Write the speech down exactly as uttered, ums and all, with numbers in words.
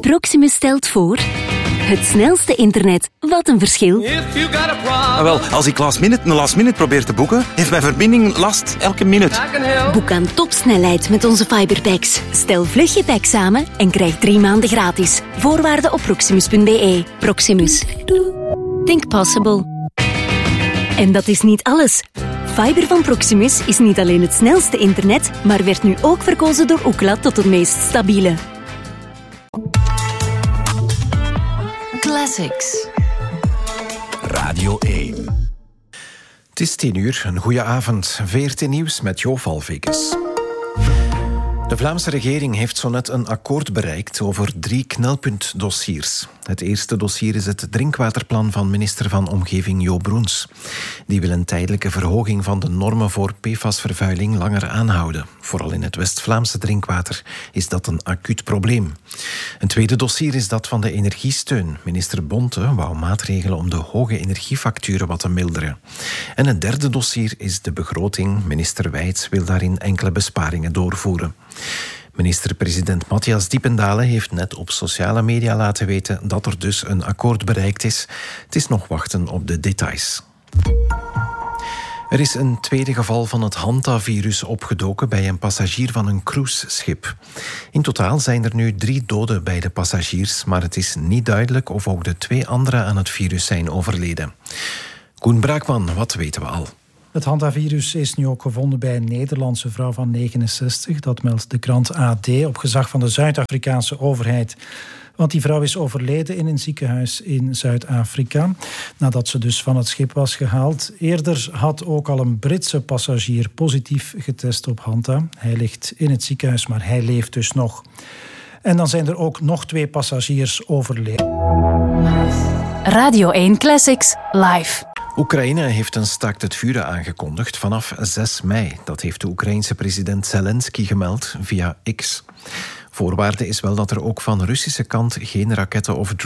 Proximus stelt voor... Het snelste internet. Wat een verschil. Ah, wel, als ik last minute een last minute probeer te boeken, heeft mijn verbinding last elke minuut. Boek aan topsnelheid met onze fiberpacks. Stel vlug je pack samen en krijg drie maanden gratis. Voorwaarden op proximus punt b e. Proximus. Think possible. En dat is niet alles. Fiber van Proximus is niet alleen het snelste internet, maar werd nu ook verkozen door Ookla tot het meest stabiele. Classics. Radio één. Het is tien uur, een goeie avond. V R T Nieuws met Jo Valvikes. De Vlaamse regering heeft zo net een akkoord bereikt over drie knelpuntdossiers. Het eerste dossier is het drinkwaterplan van minister van Omgeving Jo Broens. Die wil een tijdelijke verhoging van de normen voor P F A S-vervuiling langer aanhouden. Vooral in het West-Vlaamse drinkwater is dat een acuut probleem. Een tweede dossier is dat van de energiesteun. Minister Bonte wou maatregelen om de hoge energiefacturen wat te milderen. En het derde dossier is de begroting. Minister Wijts wil daarin enkele besparingen doorvoeren. Minister-president Matthias Diependalen heeft net op sociale media laten weten dat er dus een akkoord bereikt is. Het is nog wachten op de details. Er is een tweede geval van het hantavirus opgedoken bij een passagier van een cruiseschip. In totaal zijn er nu drie doden bij de passagiers, maar het is niet duidelijk of ook de twee anderen aan het virus zijn overleden. Koen Braakman, wat weten we al? Het hantavirus is nu ook gevonden bij een Nederlandse vrouw van negenenzestig. Dat meldt de krant A D op gezag van de Zuid-Afrikaanse overheid. Want die vrouw is overleden in een ziekenhuis in Zuid-Afrika, nadat ze dus van het schip was gehaald. Eerder had ook al een Britse passagier positief getest op hanta. Hij ligt in het ziekenhuis, maar hij leeft dus nog. En dan zijn er ook nog twee passagiers overleden. Radio één Classics live. Oekraïne heeft een staakt het vuren aangekondigd vanaf zes mei. Dat heeft de Oekraïense president Zelensky gemeld via X. Voorwaarde is wel dat er ook van Russische kant geen raketten of